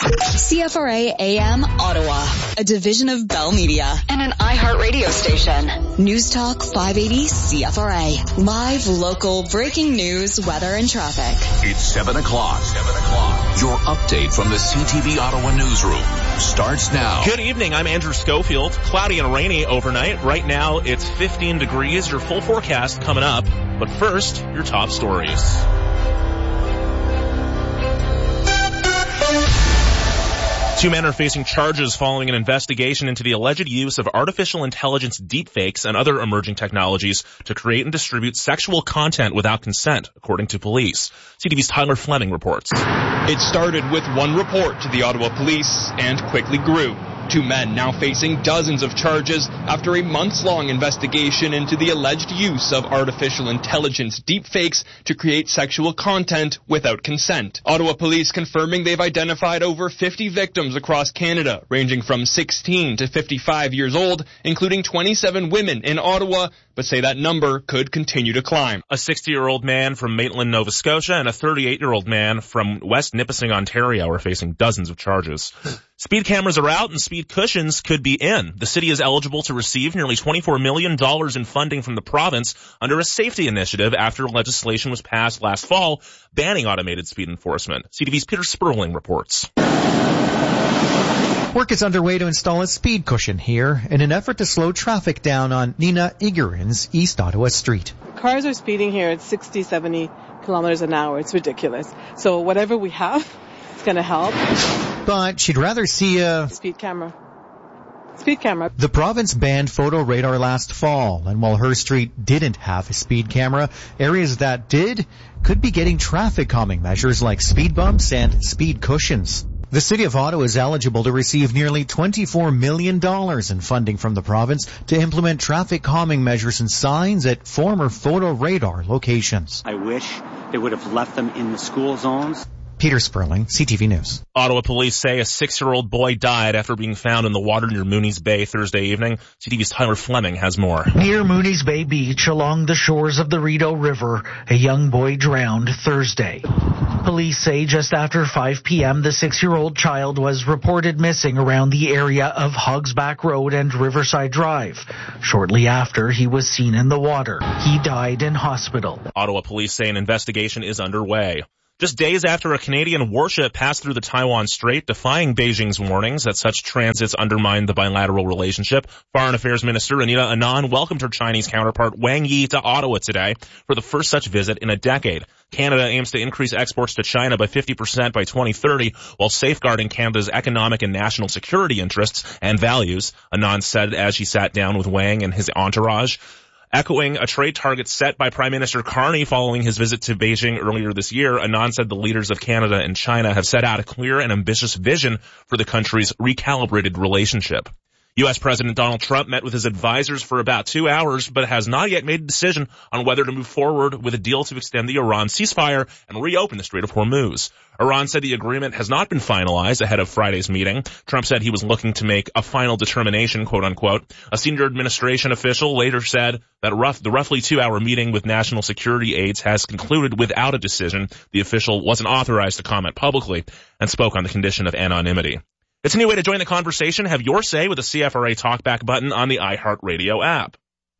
CFRA AM Ottawa, a division of Bell Media and an iHeartRadio station. News Talk 580 CFRA. Live, local, breaking news, weather, and traffic. It's 7 o'clock. Your update from the CTV Ottawa newsroom starts now. Good evening. I'm Andrew Schofield. Cloudy and rainy overnight. Right now it's 15 degrees. Your full forecast coming up. But first, your top stories. Two men are facing charges following an investigation into the alleged use of artificial intelligence deepfakes and other emerging technologies to create and distribute sexual content without consent, according to police. CTV's Tyler Fleming reports. It started with one report to the Ottawa Police and quickly grew. Two men now facing dozens of charges after a months-long investigation into the alleged use of artificial intelligence deepfakes to create sexual content without consent. Ottawa Police confirming they've identified over 50 victims across Canada, ranging from 16 to 55 years old, including 27 women in Ottawa, but say that number could continue to climb. A 60-year-old man from Maitland, Nova Scotia, and a 38-year-old man from West Nipissing, Ontario, are facing dozens of charges. Speed cameras are out and speed cushions could be in. The city is eligible to receive nearly $24 million in funding from the province under a safety initiative after legislation was passed last fall banning automated speed enforcement. CTV's Peter Sperling reports. Work is underway to install a speed cushion here in an effort to slow traffic down on Nina Igarin's East Ottawa Street. Cars are speeding here at 60, 70 kilometers an hour. It's ridiculous. So whatever we have, it's going to help. But she'd rather see a speed camera. Speed camera. The province banned photo radar last fall, and while her street didn't have a speed camera, areas that did could be getting traffic calming measures like speed bumps and speed cushions. The City of Ottawa is eligible to receive nearly $24 million in funding from the province to implement traffic calming measures and signs at former photo radar locations. I wish they would have left them in the school zones. Peter Sperling, CTV News. Ottawa police say a 6-year-old boy died after being found in the water near Mooney's Bay Thursday evening. CTV's Tyler Fleming has more. Near Mooney's Bay Beach along the shores of the Rideau River, a young boy drowned Thursday. Police say just after 5 p.m., the 6-year-old child was reported missing around the area of Hogsback Road and Riverside Drive. Shortly after, he was seen in the water. He died in hospital. Ottawa police say an investigation is underway. Just days after a Canadian warship passed through the Taiwan Strait, defying Beijing's warnings that such transits undermine the bilateral relationship, Foreign Affairs Minister Anita Anand welcomed her Chinese counterpart Wang Yi to Ottawa today for the first such visit in a decade. Canada aims to increase exports to China by 50% by 2030 while safeguarding Canada's economic and national security interests and values, Anand said as she sat down with Wang and his entourage. Echoing a trade target set by Prime Minister Carney following his visit to Beijing earlier this year, Anand said the leaders of Canada and China have set out a clear and ambitious vision for the country's recalibrated relationship. U.S. President Donald Trump met with his advisors for about 2 hours, but has not yet made a decision on whether to move forward with a deal to extend the Iran ceasefire and reopen the Strait of Hormuz. Iran said the agreement has not been finalized ahead of Friday's meeting. Trump said he was looking to make a final determination, quote unquote. A senior administration official later said that the roughly 2-hour meeting with national security aides has concluded without a decision. The official wasn't authorized to comment publicly and spoke on the condition of anonymity. It's a new way to join the conversation. Have your say with the CFRA Talkback button on the iHeartRadio app.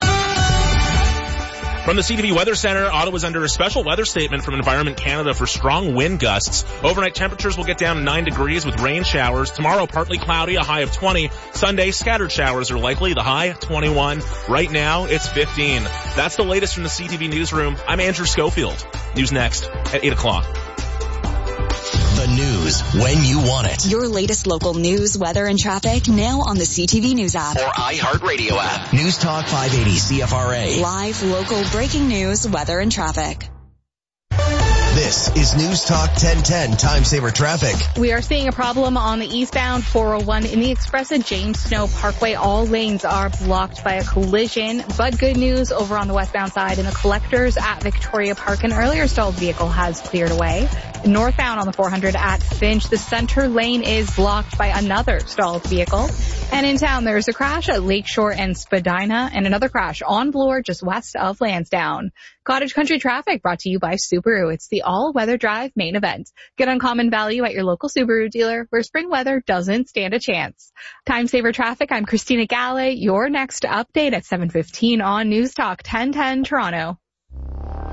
From the CTV Weather Center, Ottawa's under a special weather statement from Environment Canada for strong wind gusts. Overnight temperatures will get down to 9 degrees with rain showers. Tomorrow, partly cloudy, a high of 20. Sunday, scattered showers are likely, the high 21. Right now, it's 15. That's the latest from the CTV Newsroom. I'm Andrew Schofield. News next at 8 o'clock. The news when you want it. Your latest local news, weather, and traffic now on the CTV News app. Or iHeartRadio app. News Talk 580 CFRA. Live, local, breaking news, weather, and traffic. This is News Talk 1010 Time Saver Traffic. We are seeing a problem on the eastbound 401 in the express at James Snow Parkway. All lanes are blocked by a collision, but good news over on the westbound side in the collectors at Victoria Park. An earlier stalled vehicle has cleared away. Northbound on the 400 at Finch, the center lane is blocked by another stalled vehicle. And in town, there's a crash at Lakeshore and Spadina and another crash on Bloor just west of Lansdowne. Cottage Country traffic brought to you by Subaru. It's the all-weather drive main event. Get uncommon value at your local Subaru dealer where spring weather doesn't stand a chance. Time saver traffic, I'm Christina Galley. Your next update at 7:15 on News Talk 1010 Toronto.